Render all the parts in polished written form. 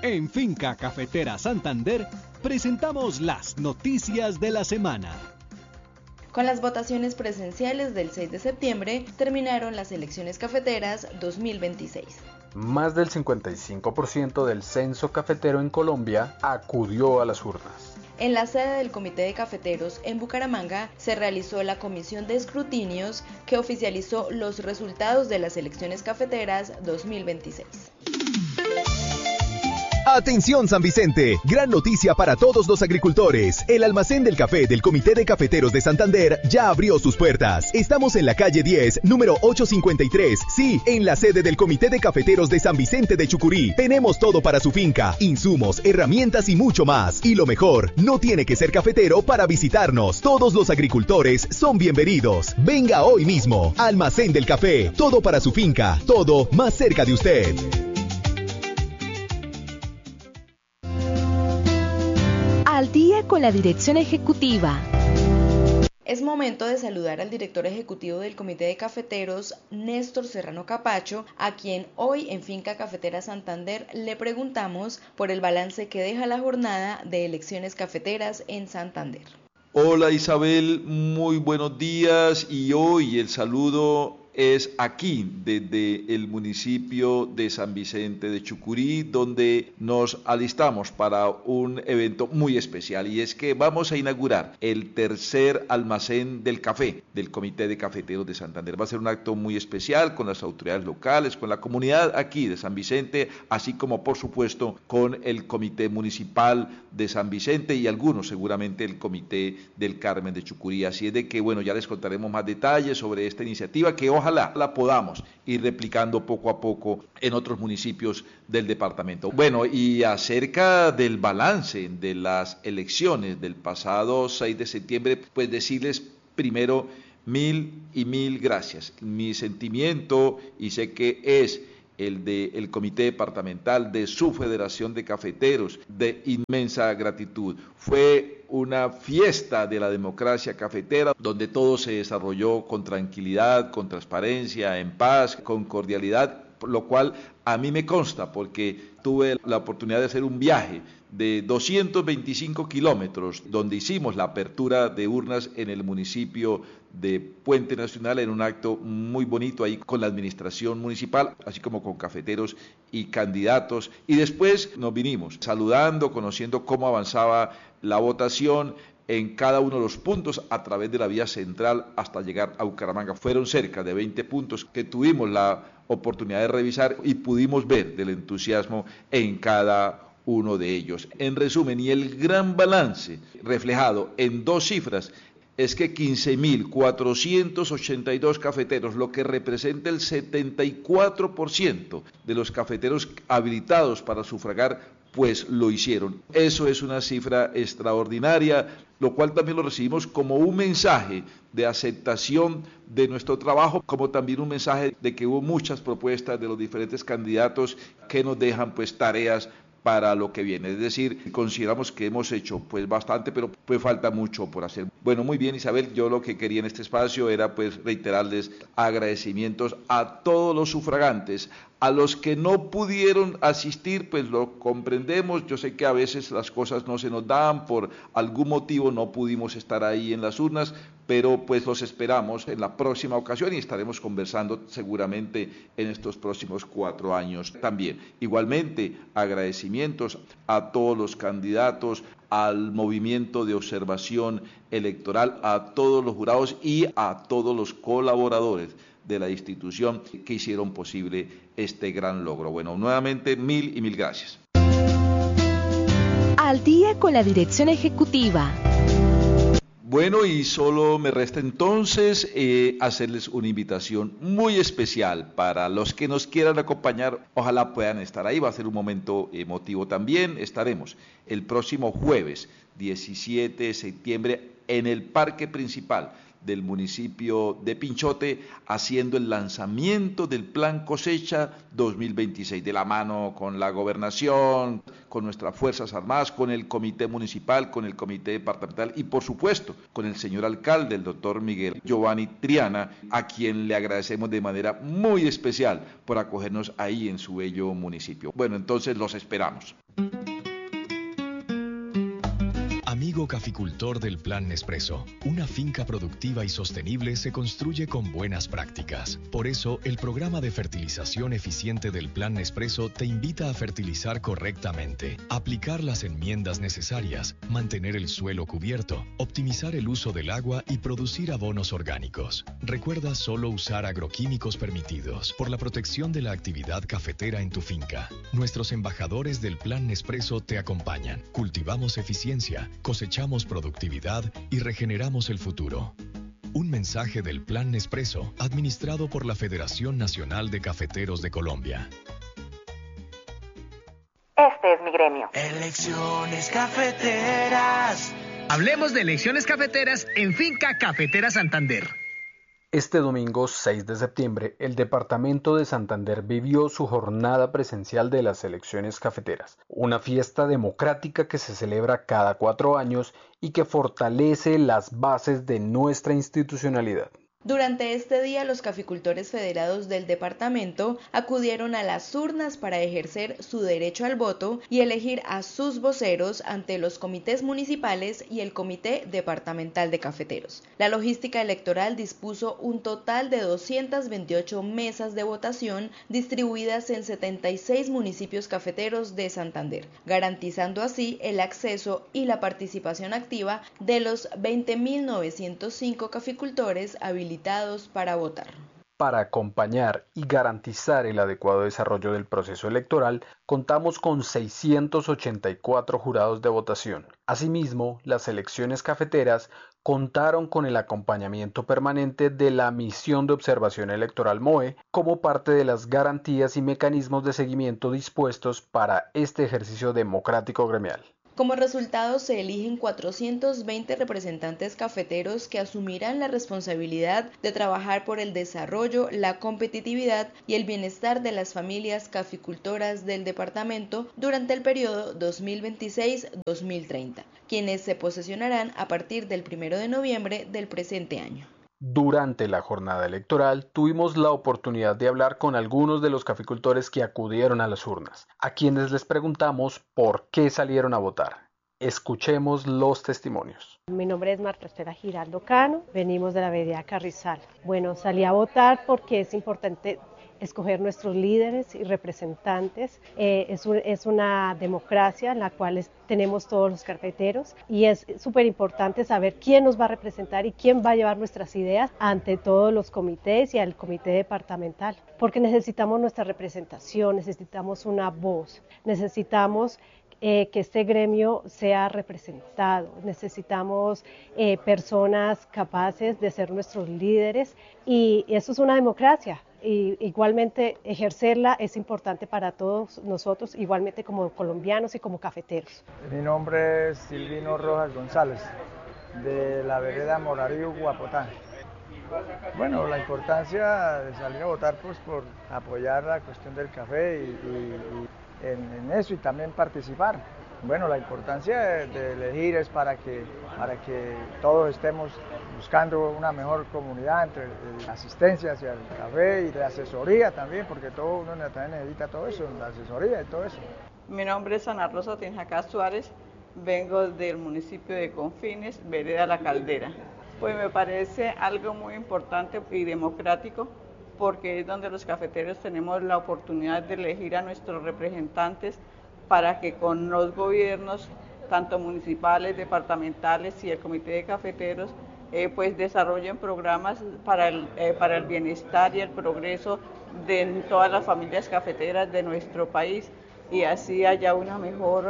En Finca Cafetera Santander presentamos las noticias de la semana. Con las votaciones presenciales del 6 de septiembre terminaron las elecciones cafeteras 2026. Más del 55% del censo cafetero en Colombia acudió a las urnas. En la sede del Comité de Cafeteros en Bucaramanga se realizó la comisión de escrutinios que oficializó los resultados de las elecciones cafeteras 2026. Atención San Vicente, gran noticia para todos los agricultores. El almacén del café del Comité de Cafeteros de Santander ya abrió sus puertas. Estamos en la calle 10, número 853. Sí, en la sede del Comité de Cafeteros de San Vicente de Chucurí. Tenemos todo para su finca, insumos, herramientas y mucho más. Y lo mejor, no tiene que ser cafetero para visitarnos. Todos los agricultores son bienvenidos. Venga hoy mismo. Almacén del café, todo para su finca, todo más cerca de usted. Al día con la dirección ejecutiva. Es momento de saludar al director ejecutivo del Comité de Cafeteros, Néstor Serrano Capacho, a quien hoy en Finca Cafetera Santander le preguntamos por el balance que deja la jornada de elecciones cafeteras en Santander. Hola Isabel, muy buenos días y hoy el saludo es aquí desde el municipio de San Vicente de Chucurí, donde nos alistamos para un evento muy especial, y es que vamos a inaugurar el tercer almacén del café del Comité de Cafeteros de Santander. Va a ser un acto muy especial con las autoridades locales, con la comunidad aquí de San Vicente, así como por supuesto con el Comité Municipal de San Vicente y algunos seguramente el Comité del Carmen de Chucurí. Así es de que bueno, ya les contaremos más detalles sobre esta iniciativa que ojalá la podamos ir replicando poco a poco en otros municipios del departamento. Bueno, y acerca del balance de las elecciones del pasado 6 de septiembre, pues decirles primero mil gracias. Mi sentimiento, y sé que es el del Comité Departamental, de su Federación de Cafeteros, de inmensa gratitud. Fue una fiesta de la democracia cafetera, donde todo se desarrolló con tranquilidad, con transparencia, en paz, con cordialidad, lo cual a mí me consta porque tuve la oportunidad de hacer un viaje de 225 kilómetros, donde hicimos la apertura de urnas en el municipio de Puente Nacional, en un acto muy bonito ahí con la administración municipal, así como con cafeteros y candidatos, y después nos vinimos saludando, conociendo cómo avanzaba la votación en cada uno de los puntos a través de la vía central hasta llegar a Bucaramanga. Fueron cerca de 20 puntos que tuvimos la oportunidad de revisar y pudimos ver del entusiasmo en cada uno de ellos. En resumen, y el gran balance reflejado en dos cifras es que 15.482 cafeteros, lo que representa el 74% de los cafeteros habilitados para sufragar, pues lo hicieron. Eso es una cifra extraordinaria, lo cual también lo recibimos como un mensaje de aceptación de nuestro trabajo, como también un mensaje de que hubo muchas propuestas de los diferentes candidatos que nos dejan pues tareas para lo que viene. Es decir, consideramos que hemos hecho pues bastante, pero pues falta mucho por hacer. Bueno, muy bien Isabel, yo lo que quería en este espacio era pues reiterarles agradecimientos a todos los sufragantes. A los que no pudieron asistir, pues lo comprendemos. Yo sé que a veces las cosas no se nos dan, por algún motivo no pudimos estar ahí en las urnas, pero pues los esperamos en la próxima ocasión y estaremos conversando seguramente en estos próximos 4 años también. Igualmente, agradecimientos a todos los candidatos, al movimiento de observación electoral, a todos los jurados y a todos los colaboradores de la institución que hicieron posible este gran logro. Bueno, nuevamente mil gracias. Al día con la dirección ejecutiva. Bueno, y solo me resta entonces hacerles una invitación muy especial para los que nos quieran acompañar. Ojalá puedan estar ahí, va a ser un momento emotivo también. Estaremos el próximo jueves 17 de septiembre en el parque principal del municipio de Pinchote, haciendo el lanzamiento del Plan Cosecha 2026, de la mano con la gobernación, con nuestras Fuerzas Armadas, con el comité municipal, con el comité departamental y por supuesto con el señor alcalde, el doctor Miguel Giovanni Triana, a quien le agradecemos de manera muy especial por acogernos ahí en su bello municipio. Bueno, entonces los esperamos. Amigo caficultor del Plan Nespresso, una finca productiva y sostenible se construye con buenas prácticas. Por eso, el programa de fertilización eficiente del Plan Nespresso te invita a fertilizar correctamente, aplicar las enmiendas necesarias, mantener el suelo cubierto, optimizar el uso del agua y producir abonos orgánicos. Recuerda solo usar agroquímicos permitidos por la protección de la actividad cafetera en tu finca. Nuestros embajadores del Plan Nespresso te acompañan. Cultivamos eficiencia, cosechamos productividad y regeneramos el futuro. Un mensaje del Plan Nespresso, administrado por la Federación Nacional de Cafeteros de Colombia. Este es mi gremio. Elecciones cafeteras. Hablemos de elecciones cafeteras en Finca Cafetera Santander. Este domingo 6 de septiembre, el departamento de Santander vivió su jornada presencial de las elecciones cafeteras, una fiesta democrática que se celebra cada 4 años y que fortalece las bases de nuestra institucionalidad. Durante este día, los caficultores federados del departamento acudieron a las urnas para ejercer su derecho al voto y elegir a sus voceros ante los comités municipales y el comité departamental de cafeteros. La logística electoral dispuso un total de 228 mesas de votación distribuidas en 76 municipios cafeteros de Santander, garantizando así el acceso y la participación activa de los 20.905 caficultores habilitados para votar. Para acompañar y garantizar el adecuado desarrollo del proceso electoral, contamos con 684 jurados de votación. Asimismo, las elecciones cafeteras contaron con el acompañamiento permanente de la Misión de Observación Electoral MOE como parte de las garantías y mecanismos de seguimiento dispuestos para este ejercicio democrático gremial. Como resultado, se eligen 420 representantes cafeteros que asumirán la responsabilidad de trabajar por el desarrollo, la competitividad y el bienestar de las familias caficultoras del departamento durante el periodo 2026-2030, quienes se posesionarán a partir del 1 de noviembre del presente año. Durante la jornada electoral tuvimos la oportunidad de hablar con algunos de los caficultores que acudieron a las urnas, a quienes les preguntamos por qué salieron a votar. Escuchemos los testimonios. Mi nombre es Marta Estela Giraldo Cano, venimos de la vereda Carrizal. Bueno, salí a votar porque es importante escoger nuestros líderes y representantes. Es una democracia en la cual tenemos todos los cafeteros y es súper importante saber quién nos va a representar y quién va a llevar nuestras ideas ante todos los comités y al comité departamental, porque necesitamos nuestra representación, necesitamos una voz, necesitamos que este gremio sea representado, necesitamos personas capaces de ser nuestros líderes y eso es una democracia. Y igualmente ejercerla es importante para todos nosotros, igualmente como colombianos y como cafeteros. Mi nombre es Silvino Rojas González, de la vereda Morarío, Guapotá. Bueno, la importancia de salir a votar pues por apoyar la cuestión del café y en eso y también participar. Bueno, la importancia de elegir es para que todos estemos buscando una mejor comunidad entre asistencia hacia el café y de asesoría también, porque todo uno también necesita todo eso, la asesoría y todo eso. Mi nombre es Ana Rosa Tinjacá Suárez, vengo del municipio de Confines, vereda La Caldera. Pues me parece algo muy importante y democrático, porque es donde los cafeteros tenemos la oportunidad de elegir a nuestros representantes para que con los gobiernos, tanto municipales, departamentales y el comité de cafeteros, pues desarrollen programas para el bienestar y el progreso de todas las familias cafeteras de nuestro país y así haya una mejor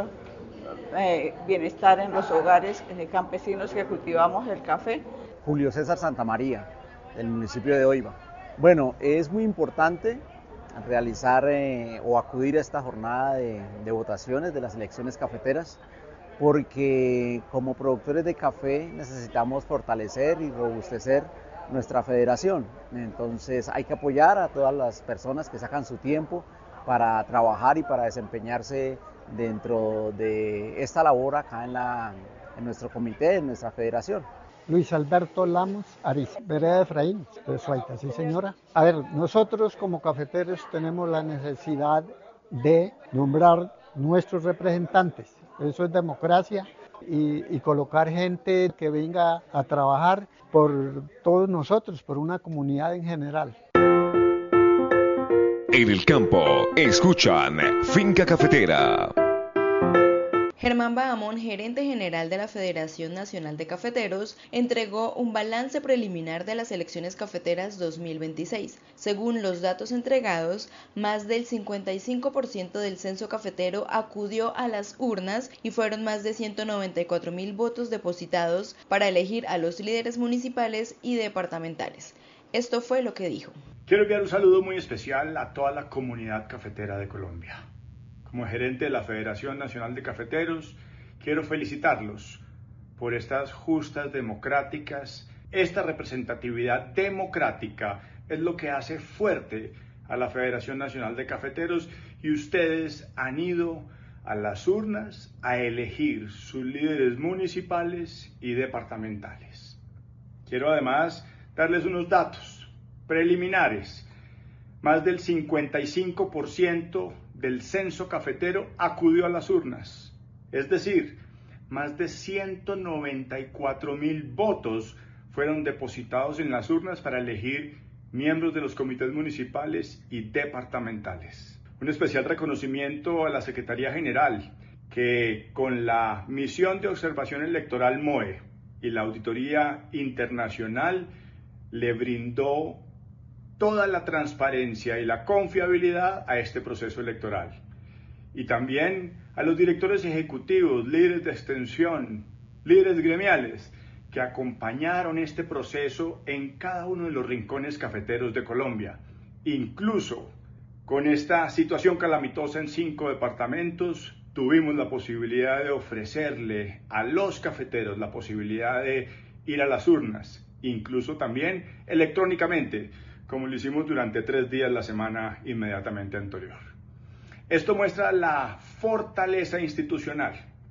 bienestar en los hogares campesinos que cultivamos el café. Julio César Santamaría, del municipio de Oiva. Bueno, es muy importante realizar o acudir a esta jornada de votaciones de las elecciones cafeteras porque como productores de café necesitamos fortalecer y robustecer nuestra federación. Entonces hay que apoyar a todas las personas que sacan su tiempo para trabajar y para desempeñarse dentro de esta labor acá en nuestro comité, en nuestra federación. Luis Alberto Lamos Ariza, vereda de Efraín, de Suaita, sí señora. A ver, nosotros como cafeteros tenemos la necesidad de nombrar nuestros representantes. Eso es democracia y colocar gente que venga a trabajar por todos nosotros, por una comunidad en general. En el campo, escuchan Finca Cafetera. Germán Bahamón, gerente general de la Federación Nacional de Cafeteros, entregó un balance preliminar de las elecciones cafeteras 2026. Según los datos entregados, más del 55% del censo cafetero acudió a las urnas y fueron más de 194.000 votos depositados para elegir a los líderes municipales y departamentales. Esto fue lo que dijo. Quiero enviar un saludo muy especial a toda la comunidad cafetera de Colombia. Como gerente de la Federación Nacional de Cafeteros, quiero felicitarlos por estas justas democráticas. Esta representatividad democrática es lo que hace fuerte a la Federación Nacional de Cafeteros y ustedes han ido a las urnas a elegir sus líderes municipales y departamentales. Quiero además darles unos datos preliminares. Más del 55% del censo cafetero acudió a las urnas, es decir, más de 194.000 votos fueron depositados en las urnas para elegir miembros de los comités municipales y departamentales. Un especial reconocimiento a la Secretaría General, que con la misión de observación electoral MOE y la auditoría internacional le brindó toda la transparencia y la confiabilidad a este proceso electoral. Y también a los directores ejecutivos, líderes de extensión, líderes gremiales, que acompañaron este proceso en cada uno de los rincones cafeteros de Colombia. Incluso con esta situación calamitosa en 5 departamentos, tuvimos la posibilidad de ofrecerle a los cafeteros la posibilidad de ir a las urnas, incluso también electrónicamente, como lo hicimos durante 3 días la semana inmediatamente anterior. Esto muestra la fortaleza institucional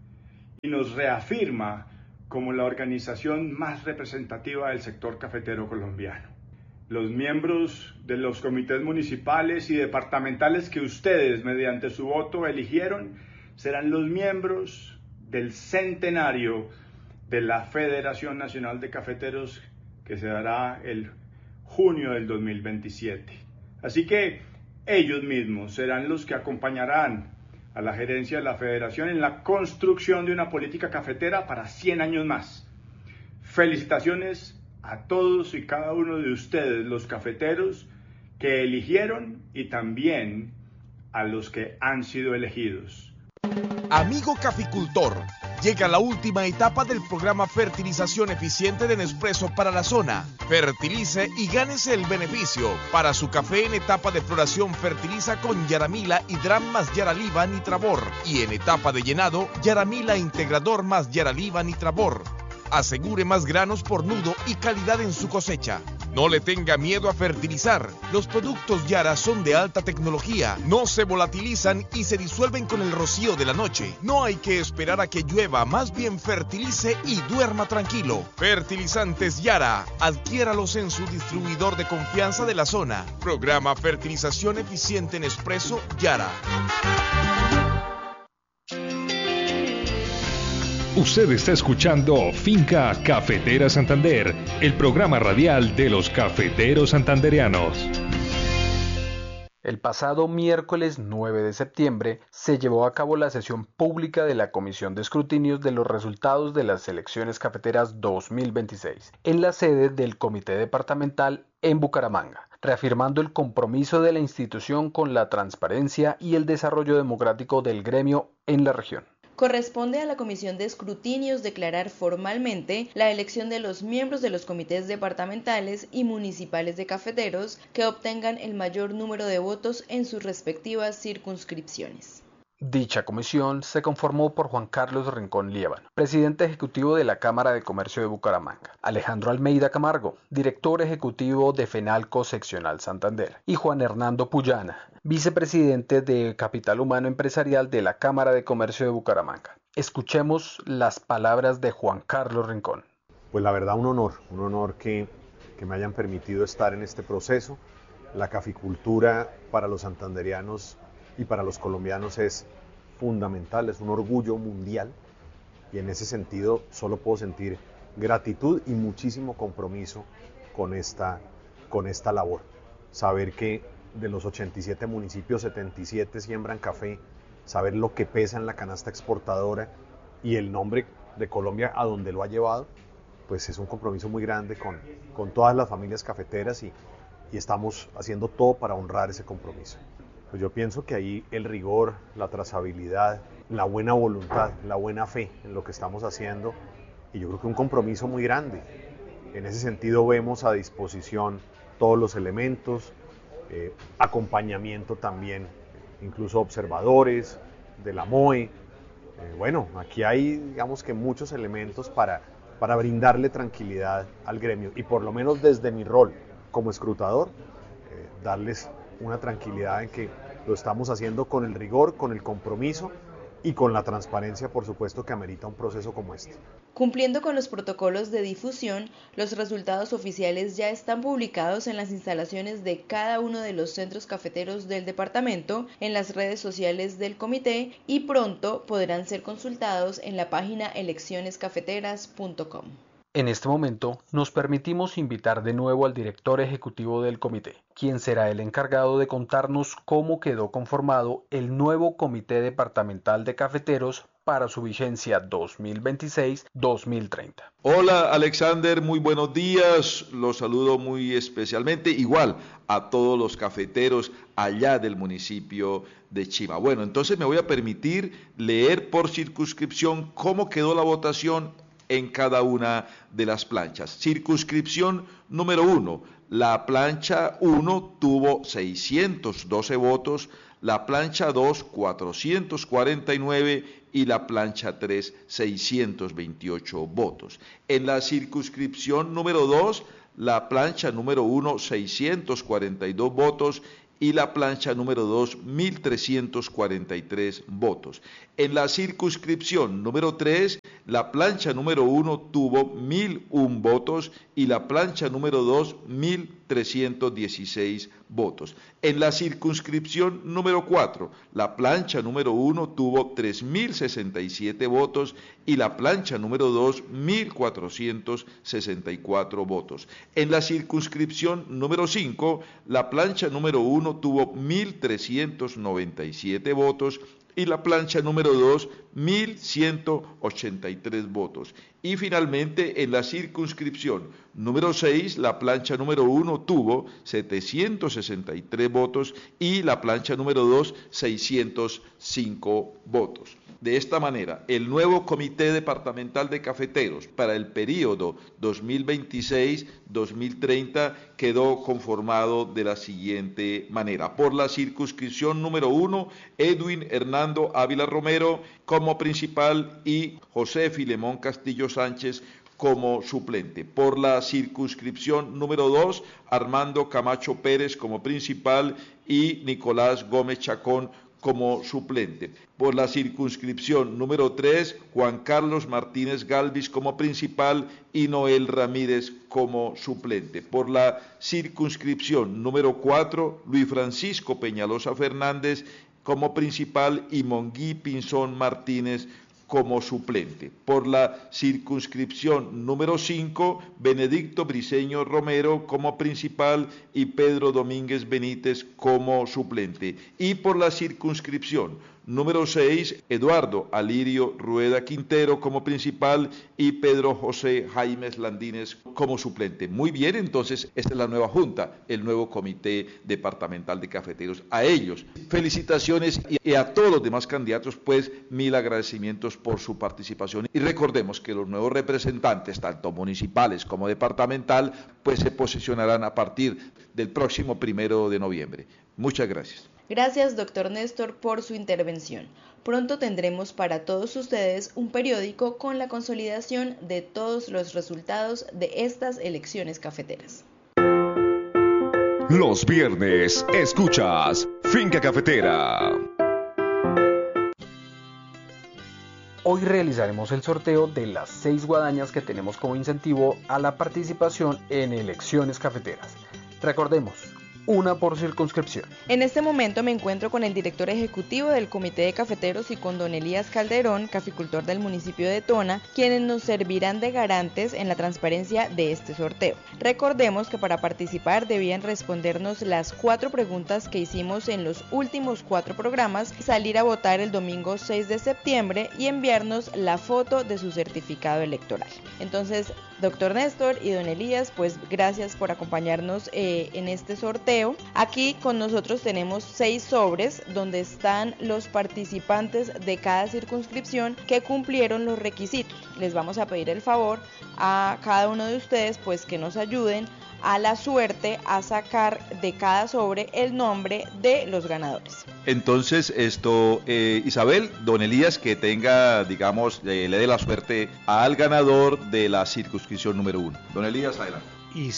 y nos reafirma como la organización más representativa del sector cafetero colombiano. Los miembros de los comités municipales y departamentales que ustedes, mediante su voto, eligieron, serán los miembros del centenario de la Federación Nacional de Cafeteros, que se dará el junio del 2027. Así que ellos mismos serán los que acompañarán a la gerencia de la Federación en la construcción de una política cafetera para 100 años más. Felicitaciones a todos y cada uno de ustedes, los cafeteros que eligieron, y también a los que han sido elegidos. Amigo caficultor, llega la última etapa del programa Fertilización Eficiente de Nespresso para la zona. Fertilice y gánese el beneficio. Para su café en etapa de floración, fertiliza con Yaramila Hidram más Yaraliva Nitrabor. Y en etapa de llenado, Yaramila Integrador más Yaraliva Nitrabor. Asegure más granos por nudo y calidad en su cosecha. No le tenga miedo a fertilizar. Los productos Yara son de alta tecnología, no se volatilizan y se disuelven con el rocío de la noche. No hay que esperar a que llueva, más bien fertilice y duerma tranquilo. Fertilizantes Yara, adquiéralos en su distribuidor de confianza de la zona. Programa Fertilización Eficiente Nespresso Yara. Usted está escuchando Finca Cafetera Santander, el programa radial de los cafeteros santandereanos. El pasado miércoles 9 de septiembre se llevó a cabo la sesión pública de la Comisión de Escrutinios de los resultados de las elecciones cafeteras 2026 en la sede del Comité Departamental en Bucaramanga, reafirmando el compromiso de la institución con la transparencia y el desarrollo democrático del gremio en la región. Corresponde a la Comisión de Escrutinios declarar formalmente la elección de los miembros de los comités departamentales y municipales de cafeteros que obtengan el mayor número de votos en sus respectivas circunscripciones. Dicha comisión se conformó por Juan Carlos Rincón Líbano, presidente ejecutivo de la Cámara de Comercio de Bucaramanga, Alejandro Almeida Camargo, director ejecutivo de FENALCO Seccional Santander, y Juan Hernando Puyana, vicepresidente de Capital Humano Empresarial de la Cámara de Comercio de Bucaramanga. Escuchemos las palabras de Juan Carlos Rincón. Pues la verdad un honor que me hayan permitido estar en este proceso. La caficultura para los santanderianos y para los colombianos es fundamental, es un orgullo mundial y en ese sentido solo puedo sentir gratitud y muchísimo compromiso con esta labor. Saber que de los 87 municipios, 77 siembran café, saber lo que pesa en la canasta exportadora y el nombre de Colombia a donde lo ha llevado, pues es un compromiso muy grande con todas las familias cafeteras y estamos haciendo todo para honrar ese compromiso. Pues yo pienso que ahí el rigor, la trazabilidad, la buena voluntad, la buena fe en lo que estamos haciendo y yo creo que un compromiso muy grande. En ese sentido vemos a disposición todos los elementos, acompañamiento también, incluso observadores de la MOE. Bueno, aquí hay digamos que muchos elementos para brindarle tranquilidad al gremio y por lo menos desde mi rol como escrutador, darles una tranquilidad en que lo estamos haciendo con el rigor, con el compromiso y con la transparencia, por supuesto, que amerita un proceso como este. Cumpliendo con los protocolos de difusión, los resultados oficiales ya están publicados en las instalaciones de cada uno de los centros cafeteros del departamento, en las redes sociales del comité y pronto podrán ser consultados en la página eleccionescafeteras.com. En este momento nos permitimos invitar de nuevo al director ejecutivo del comité, quien será el encargado de contarnos cómo quedó conformado el nuevo Comité Departamental de Cafeteros para su vigencia 2026-2030. Hola Alexander, muy buenos días, los saludo muy especialmente, igual a todos los cafeteros allá del municipio de Chima. Bueno, entonces me voy a permitir leer por circunscripción cómo quedó la votación en cada una de las planchas. Circunscripción número 1, la plancha 1 tuvo 612 votos, la plancha 2 449 y la plancha 3 628 votos. En la circunscripción número 2, la plancha número 1 642 votos y la plancha número 2, 1.343 votos. En la circunscripción número 3, la plancha número 1 tuvo 1.001 votos y la plancha número 2, 1.316 votos. En la circunscripción número 4, la plancha número 1 tuvo 3.067 votos y la plancha número 2, 1.464 votos. En la circunscripción número 5, la plancha número 1 tuvo 1.397 votos y la plancha número 2, 1.183 votos. Y finalmente, en la circunscripción número 6, la plancha número 1 tuvo 763 votos y la plancha número 2, 605 votos. De esta manera, el nuevo Comité Departamental de Cafeteros para el período 2026-2030 quedó conformado de la siguiente manera. Por la circunscripción número 1, Edwin Hernando Ávila Romero como principal y José Filemón Castillo Sánchez como suplente. Por la circunscripción número 2, Armando Camacho Pérez como principal y Nicolás Gómez Chacón como suplente. Por la circunscripción número 3, Juan Carlos Martínez Galvis como principal y Noel Ramírez como suplente. Por la circunscripción número 4, Luis Francisco Peñalosa Fernández como principal y Monguí Pinzón Martínez como suplente. Por la circunscripción número 5, Benedicto Briceño Romero como principal y Pedro Domínguez Benítez como suplente. Y por la circunscripción número 6, Eduardo Alirio Rueda Quintero como principal y Pedro José Jaimes Landines como suplente. Muy bien, entonces esta es la nueva junta, el nuevo Comité Departamental de Cafeteros. A ellos, felicitaciones y a todos los demás candidatos, pues mil agradecimientos por su participación. Y recordemos que los nuevos representantes, tanto municipales como departamental, pues se posicionarán a partir del próximo 1 de noviembre. Muchas gracias. Gracias, doctor Néstor, por su intervención. Pronto tendremos para todos ustedes un periódico con la consolidación de todos los resultados de estas elecciones cafeteras. Los viernes escuchas Finca Cafetera. Hoy realizaremos el sorteo de las 6 guadañas que tenemos como incentivo a la participación en elecciones cafeteras. Recordemos, una por circunscripción. En este momento me encuentro con el director ejecutivo del Comité de Cafeteros y con don Elías Calderón, caficultor del municipio de Tona, quienes nos servirán de garantes en la transparencia de este sorteo. Recordemos que para participar debían respondernos las 4 preguntas que hicimos en los últimos 4 programas, salir a votar el domingo 6 de septiembre y enviarnos la foto de su certificado electoral. Entonces, doctor Néstor y don Elías, pues gracias por acompañarnos en este sorteo. Aquí con nosotros tenemos 6 sobres donde están los participantes de cada circunscripción que cumplieron los requisitos. Les vamos a pedir el favor a cada uno de ustedes pues que nos ayuden a la suerte a sacar de cada sobre el nombre de los ganadores. Entonces Isabel, don Elías, que tenga, digamos, le dé la suerte al ganador de la circunscripción número 1. Don Elías, adelante.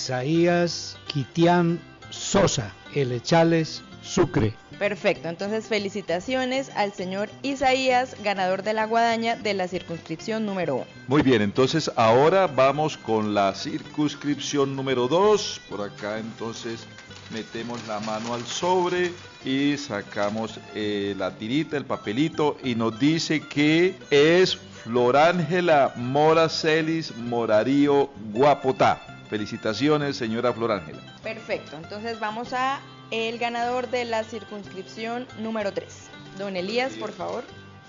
Isaías Quitián Sosa, Elechales, Sucre. Perfecto, entonces felicitaciones al señor Isaías, ganador de la guadaña de la circunscripción número 1. Muy bien, entonces ahora vamos con la circunscripción número 2. Por acá entonces metemos la mano al sobre y sacamos la tirita, el papelito, y nos dice que es Florángela Mora Celis Morarío Guapotá. Felicitaciones, señora Florángela. Perfecto, entonces vamos a el ganador de la circunscripción número 3. Don Elías, por favor.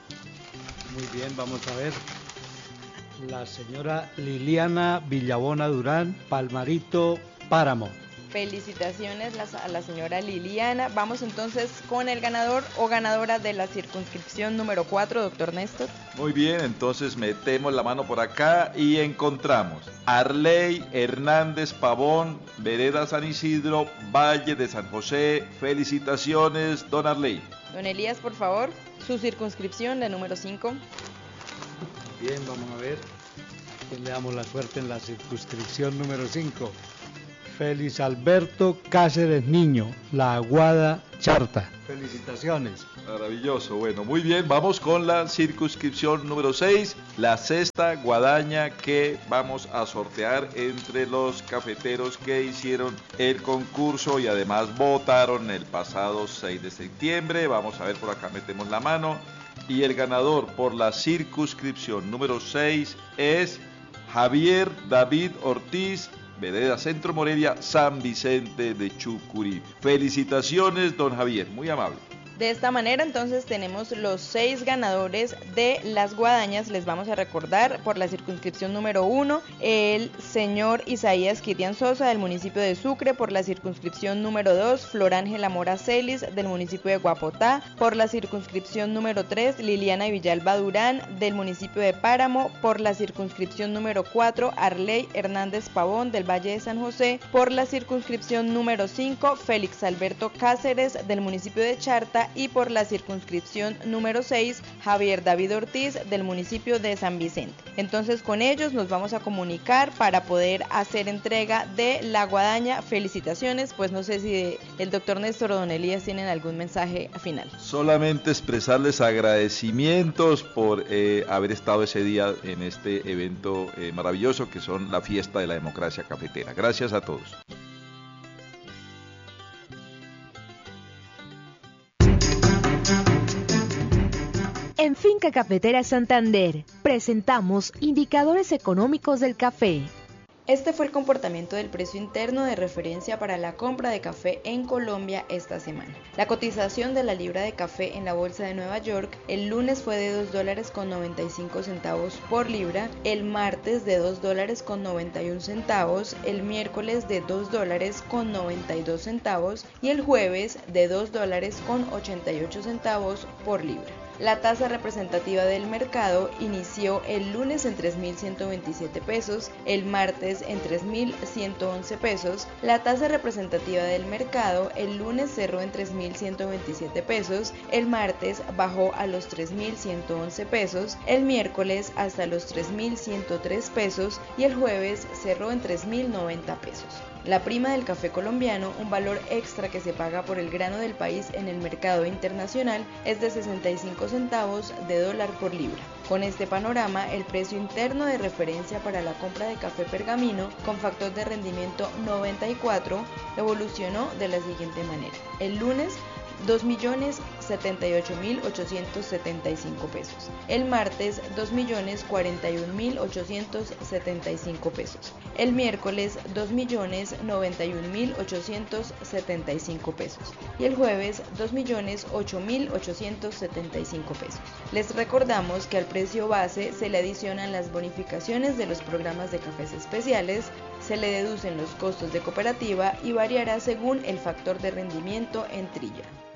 Muy bien, vamos a ver. La señora Liliana Villabona Durán, Palmarito, Páramo. Felicitaciones a la señora Liliana. Vamos entonces con el ganador o ganadora de la circunscripción número 4, doctor Néstor. Muy bien, entonces metemos la mano por acá y encontramos Arley Hernández Pavón, Vereda San Isidro, Valle de San José. Felicitaciones, don Arley. Don Elías, por favor, su circunscripción, la número 5. Bien, vamos a ver quién le damos la suerte en la circunscripción número 5. Félix Alberto Cáceres Niño, La Aguada, Charta. Felicitaciones. Maravilloso, bueno, muy bien, vamos con la circunscripción número 6, la 6ª guadaña que vamos a sortear entre los cafeteros que hicieron el concurso y además votaron el pasado 6 de septiembre. Vamos a ver, por acá metemos la mano y el ganador por la circunscripción número 6 es Javier David Ortiz, Vereda Centro Morelia, San Vicente de Chucurí. Felicitaciones, don Javier, muy amable. De esta manera entonces tenemos los 6 ganadores de las guadañas. Les vamos a recordar por la circunscripción número 1, el señor Isaías Quitián Sosa del municipio de Sucre; por la circunscripción número 2, Florángela Mora Celis del municipio de Guapotá; por la circunscripción número 3, Liliana Villalba Durán del municipio de Páramo; por la circunscripción número 4, Arley Hernández Pavón del Valle de San José; por la circunscripción número 5, Félix Alberto Cáceres del municipio de Charta; y por la circunscripción número 6, Javier David Ortiz del municipio de San Vicente. Entonces con ellos nos vamos a comunicar para poder hacer entrega de la guadaña. Felicitaciones, pues no sé si el doctor Néstor o don Elías tienen algún mensaje final. Solamente expresarles agradecimientos por haber estado ese día en este evento maravilloso que son la fiesta de la democracia cafetera. Gracias a todos. En Finca Cafetera Santander, presentamos indicadores económicos del café. Este fue el comportamiento del precio interno de referencia para la compra de café en Colombia esta semana. La cotización de la libra de café en la bolsa de Nueva York el lunes fue de $2.95 por libra, el martes de $2.91, el miércoles de $2.92 y el jueves de $2.88 por libra. La tasa representativa del mercado inició el lunes en 3.127 pesos, el martes en 3.111 pesos. La tasa representativa del mercado el lunes cerró en 3.127 pesos, el martes bajó a los 3.111 pesos, el miércoles hasta los 3.103 pesos y el jueves cerró en 3.090 pesos. La prima del café colombiano, un valor extra que se paga por el grano del país en el mercado internacional, es de 65 centavos de dólar por libra. Con este panorama, el precio interno de referencia para la compra de café pergamino con factor de rendimiento 94 evolucionó de la siguiente manera. El lunes, 2.078.875 pesos. El martes, 2.041.875 pesos. El miércoles, 2.091.875 pesos. Y el jueves, 2.008.875 pesos. Les recordamos que al precio base se le adicionan las bonificaciones de los programas de cafés especiales, se le deducen los costos de cooperativa y variará según el factor de rendimiento en trilla.